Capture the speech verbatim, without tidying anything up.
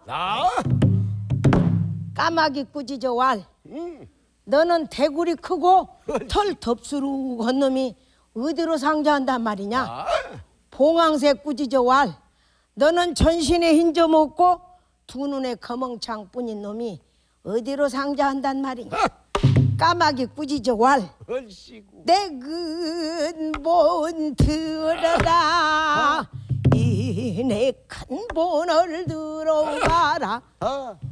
나? 까마귀 꾸짖어 왈. 응. 너는 대구리 크고 털 덥수룩한 놈이 어디로 상자한단 말이냐? 아? 봉황새 꾸짖어 왈. 너는 전신에 흰 점 없고 두 눈에 거멍창 뿐인 놈이 어디로 상자한단 말이냐? 까마귀 꾸짖어 왈. 얼씨구. 내근 본 들어라 이내 큰 본을 들어가라. 아.